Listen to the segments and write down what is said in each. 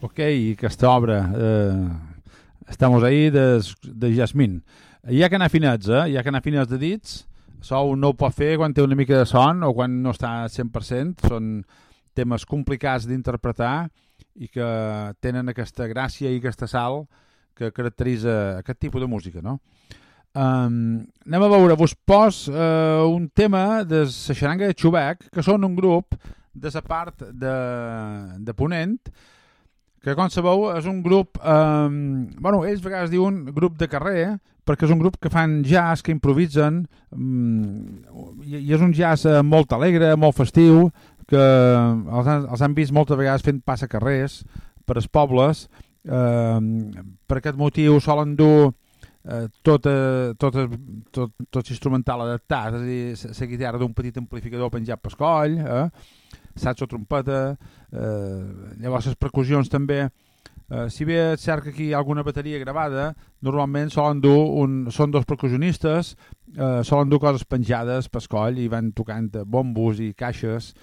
Ok, aquesta obra, estamos ahí de Jasmine. Hi ha que anar finets, hi ha que anar finets de dits. Això no ho pot fer quan té una mica de son o quan no està al 100%. Són temes complicats d'interpretar i que tenen aquesta gràcia i aquesta sal que caracteritza aquest tipus de música, no? Anem a veure, vos pos un tema de la xaranga de Xubec, que són un grup de la part de Ponent, que com sabeu és un grup, bueno, ells a vegades diuen grup de carrer, perquè és un grup que fan jazz, que improvisen, i és un jazz molt alegre, molt festiu, que els han vist moltes vegades fent passacarrers per als pobles. Per aquest motiu solen dur tot instrumental adaptat, és a dir, la guitarra d'un petit amplificador penjat pel coll, saxo, trompeta, llavors les percussions també. Si bé és cert que aquí hi ha alguna bateria gravada, normalment solen dur són dos percussionistes, solen dur coses penjades pel coll i van tocant bombos i caixes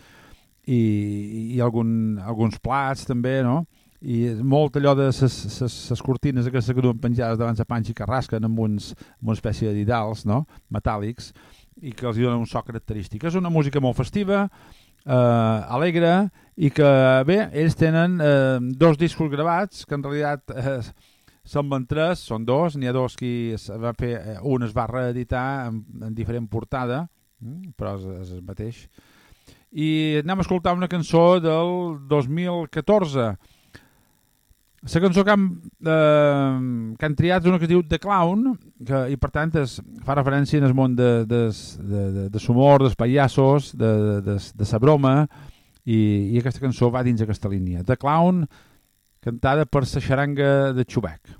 i alguns plats també, no? I molt allò de les cortines aquestes que duen penjades davant la panxa i que rasquen amb una espècie de didals, no? Metàl·lics, i que els donen un so característic. És una música molt festiva, alegre, i que bé, ells tenen dos discos gravats que en realitat semblen tres, són dos, n'hi ha dos que va fer, un es va reeditar en diferent portada, però és el mateix. I anem a escoltar una cançó del 2014. La cançó que han triat és una que es diu The Clown, i per tant fa referència al món de l'humor, dels pallassos, de la broma, i aquesta cançó va dins aquesta línia. The Clown, cantada per la xaranga de Xubec.